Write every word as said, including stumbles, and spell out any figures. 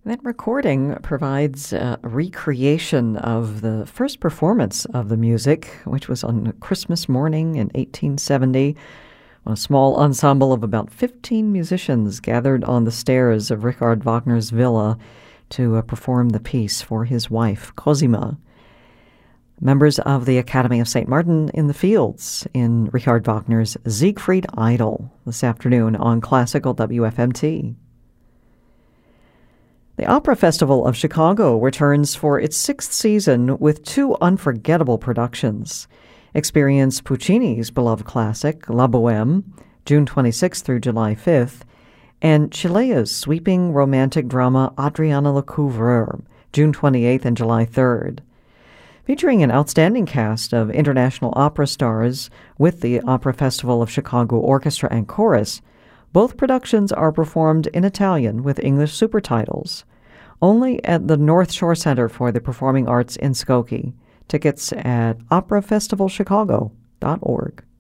That recording provides a recreation of the first performance of the music, which was on Christmas morning in eighteen seventy, when a small ensemble of about fifteen musicians gathered on the stairs of Richard Wagner's villa to uh, perform the piece for his wife, Cosima. Members of the Academy of Saint Martin in the Fields in Richard Wagner's Siegfried Idyll this afternoon on Classical W F M T. The Opera Festival of Chicago returns for its sixth season with two unforgettable productions. Experience Puccini's beloved classic, La Bohème, June twenty-sixth through July fifth, and Chilea's sweeping romantic drama Adriana Lecouvreur, June twenty-eighth and July third. Featuring an outstanding cast of international opera stars with the Opera Festival of Chicago Orchestra and Chorus, both productions are performed in Italian with English supertitles. Only at the North Shore Center for the Performing Arts in Skokie. Tickets at opera festival chicago dot org.